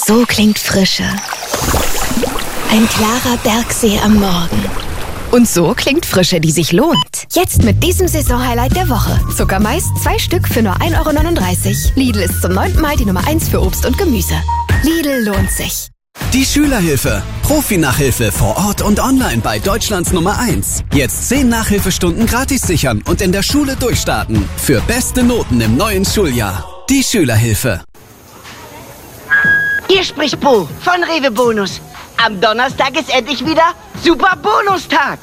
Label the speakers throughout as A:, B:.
A: So klingt Frische. Ein klarer Bergsee am Morgen. Und so klingt Frische, die sich lohnt. Jetzt mit diesem Saisonhighlight der Woche. Zuckermais 2 Stück für nur 1,39 €. Lidl ist zum 9. Mal die Nummer 1 für Obst und Gemüse. Lidl lohnt sich.
B: Die Schülerhilfe. Profi-Nachhilfe vor Ort und online bei Deutschlands Nummer 1. Jetzt 10 Nachhilfestunden gratis sichern und in der Schule durchstarten. Für beste Noten im neuen Schuljahr. Die Schülerhilfe.
C: Hier spricht Bo von Rewe Bonus. Am Donnerstag ist endlich wieder Super Bonustag.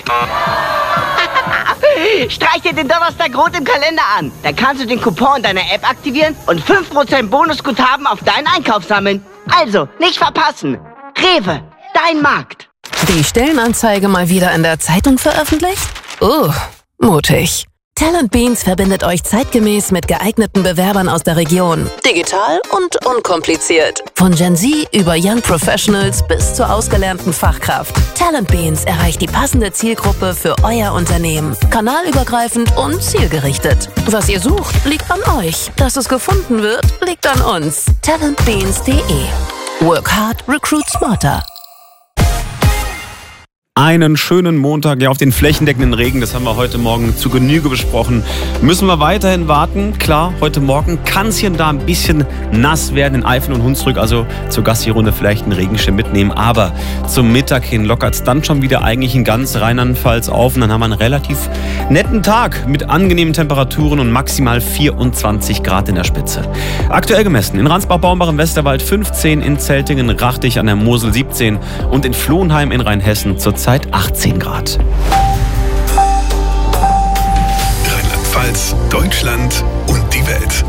C: Streich dir den Donnerstag rot im Kalender an. Dann kannst du den Coupon in deiner App aktivieren und 5% Bonusguthaben auf deinen Einkauf sammeln. Also, nicht verpassen. Rewe, dein Markt.
D: Die Stellenanzeige mal wieder in der Zeitung veröffentlicht? Mutig. Talent Beans verbindet euch zeitgemäß mit geeigneten Bewerbern aus der Region. Digital und unkompliziert. Von Gen Z über Young Professionals bis zur ausgelernten Fachkraft. Talent Beans erreicht die passende Zielgruppe für euer Unternehmen. Kanalübergreifend und zielgerichtet. Was ihr sucht, liegt an euch. Dass es gefunden wird, liegt an uns. Talentbeans.de. Work hard, recruit smarter.
E: Einen schönen Montag, ja, auf den flächendeckenden Regen, das haben wir heute Morgen zu Genüge besprochen. Müssen wir weiterhin warten? Klar, heute Morgen kann es hier und da ein bisschen nass werden in Eifel und Hunsrück, also zur Gassi-Runde vielleicht einen Regenschirm mitnehmen. Aber zum Mittag hin lockert es dann schon wieder eigentlich in ganz Rheinland-Pfalz auf und dann haben wir einen relativ netten Tag mit angenehmen Temperaturen und maximal 24 Grad in der Spitze. Aktuell gemessen in Ransbach-Baumbach im Westerwald 15, in Zeltingen, Rachtich an der Mosel 17 und in Flohenheim in Rheinhessen zurzeit 18 Grad.
F: Rheinland-Pfalz, Deutschland und die Welt.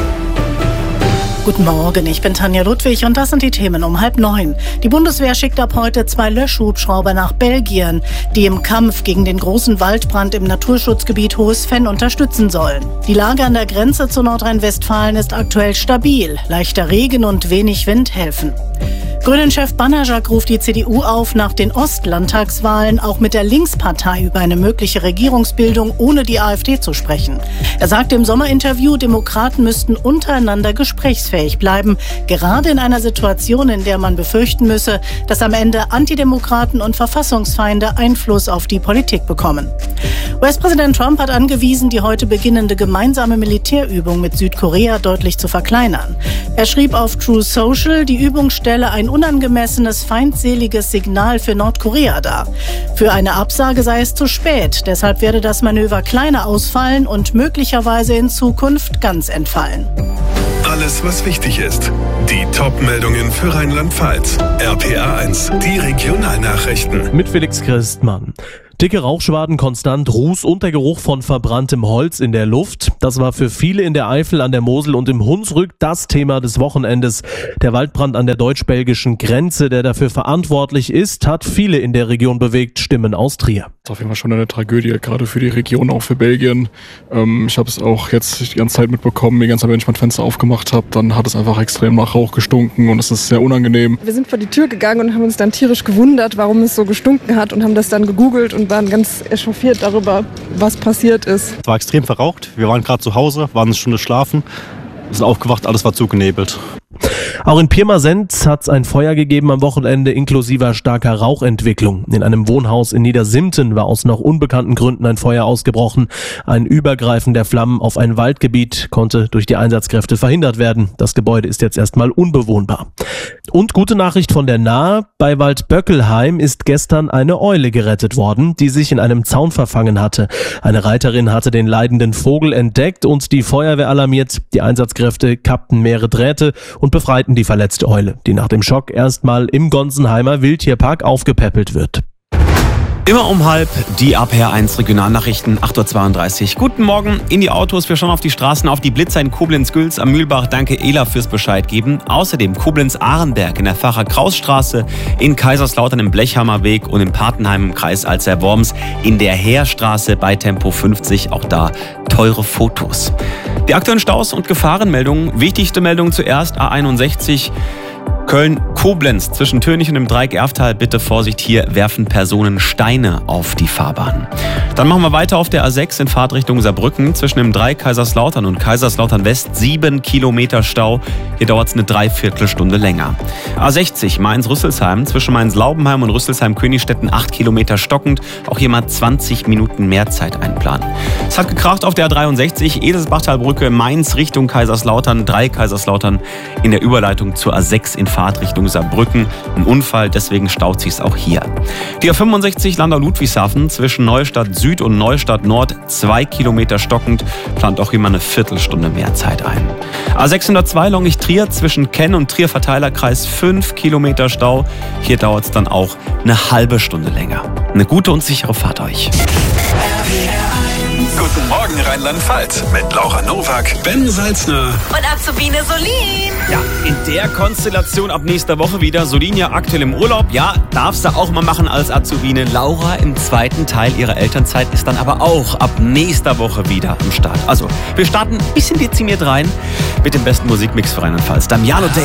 G: Guten Morgen, ich bin Tanja Ludwig und das sind die Themen um 8:30. Die Bundeswehr schickt ab heute 2 Löschhubschrauber nach Belgien, die im Kampf gegen den großen Waldbrand im Naturschutzgebiet Hohes Venn unterstützen sollen. Die Lage an der Grenze zu Nordrhein-Westfalen ist aktuell stabil. Leichter Regen und wenig Wind helfen. Grünen-Chef Banajak ruft die CDU auf, nach den Ostlandtagswahlen auch mit der Linkspartei über eine mögliche Regierungsbildung ohne die AfD zu sprechen. Er sagte im Sommerinterview, Demokraten müssten untereinander gesprächsfähig bleiben, gerade in einer Situation, in der man befürchten müsse, dass am Ende Antidemokraten und Verfassungsfeinde Einfluss auf die Politik bekommen. US-Präsident Trump hat angewiesen, die heute beginnende gemeinsame Militärübung mit Südkorea deutlich zu verkleinern. Er schrieb auf Truth Social, die Übung stelle ein unangemessenes, feindseliges Signal für Nordkorea dar. Für eine Absage sei es zu spät, deshalb werde das Manöver kleiner ausfallen und möglicherweise in Zukunft ganz entfallen.
F: Alles, was wichtig ist. Die Top-Meldungen für Rheinland-Pfalz. RPA 1, die Regionalnachrichten.
H: Mit Felix Christmann. Dicke Rauchschwaden konstant, Ruß und der Geruch von verbranntem Holz in der Luft. Das war für viele in der Eifel, an der Mosel und im Hunsrück das Thema des Wochenendes. Der Waldbrand an der deutsch-belgischen Grenze, der dafür verantwortlich ist, hat viele in der Region bewegt. Stimmen aus Trier.
I: Das ist auf jeden Fall schon eine Tragödie, gerade für die Region, auch für Belgien. Ich habe es auch jetzt die ganze Zeit mitbekommen, die ganze Zeit, wenn ich mein Fenster aufgemacht habe, dann hat es einfach extrem nach Rauch gestunken und es ist sehr unangenehm.
J: Wir sind vor die Tür gegangen und haben uns dann tierisch gewundert, warum es so gestunken hat und haben das dann gegoogelt und waren ganz echauffiert darüber, was passiert ist.
K: Es war extrem verraucht. Wir waren gerade zu Hause, waren eine Stunde schlafen, sind aufgewacht, alles war zugenebelt.
H: Auch in Pirmasens hat es ein Feuer gegeben am Wochenende inklusiver starker Rauchentwicklung. In einem Wohnhaus in Niedersimten war aus noch unbekannten Gründen ein Feuer ausgebrochen. Ein Übergreifen der Flammen auf ein Waldgebiet konnte durch die Einsatzkräfte verhindert werden. Das Gebäude ist jetzt erstmal unbewohnbar. Und gute Nachricht von der Nahe: Bei Waldböckelheim ist gestern eine Eule gerettet worden, die sich in einem Zaun verfangen hatte. Eine Reiterin hatte den leidenden Vogel entdeckt und die Feuerwehr alarmiert. Die Einsatzkräfte kappten mehrere Drähte und befreiten die verletzte Eule, die nach dem Schock erstmal im Gonsenheimer Wildtierpark aufgepäppelt wird.
E: Immer um 12:30 die RPA1 Regionalnachrichten, 8:32 Uhr. Guten Morgen in die Autos. Wir schauen auf die Straßen, auf die Blitzer in Koblenz-Gülz am Mühlbach. Danke Ela fürs Bescheid geben. Außerdem Koblenz-Ahrenberg in der Pfarrer-Kraus-Straße, in Kaiserslautern im Blechhammerweg und in Patenheim im Kreis Alzey-Worms in der Heerstraße bei Tempo 50. Auch da teure Fotos. Die aktuellen Staus und Gefahrenmeldungen. Wichtigste Meldung zuerst: A61 Köln Koblenz zwischen Tönig und dem Dreieck Erftal. Bitte Vorsicht, hier werfen Personen Steine auf die Fahrbahn. Dann machen wir weiter auf der A6 in Fahrtrichtung Saarbrücken. Zwischen dem Dreieck Kaiserslautern und Kaiserslautern West 7 Kilometer Stau. Hier dauert es eine Dreiviertelstunde länger. A60 Mainz-Rüsselsheim zwischen Mainz-Laubenheim und Rüsselsheim-Königstetten 8 Kilometer stockend. Auch hier mal 20 Minuten mehr Zeit einplanen. Es hat gekracht auf der A63 Edelsbachtalbrücke Mainz Richtung Kaiserslautern. 3 Kaiserslautern in der Überleitung zur A6 in Fahrtrichtung Saarbrücken. Ein Unfall, deswegen staut sich es auch hier. Die A65 Landau-Ludwigshafen zwischen Neustadt Süd und Neustadt Nord 2 Kilometer stockend. Plant auch immer eine Viertelstunde mehr Zeit ein. A602 Longich-Trier zwischen Kenn und Trier Verteilerkreis 5 Kilometer Stau. Hier dauert es dann auch eine halbe Stunde länger. Eine gute und sichere Fahrt euch.
F: Guten Morgen Rheinland-Pfalz mit Laura Nowak, Ben Salzner
D: Und Azubine Solin.
E: Ja, in der Konstellation ab nächster Woche wieder. Solin ja aktuell im Urlaub. Ja, darfst du auch mal machen als Azubine. Laura im zweiten Teil ihrer Elternzeit ist dann aber auch ab nächster Woche wieder am Start. Also, wir starten ein bisschen dezimiert rein mit dem besten Musikmix für Rheinland-Pfalz. Damiano Day.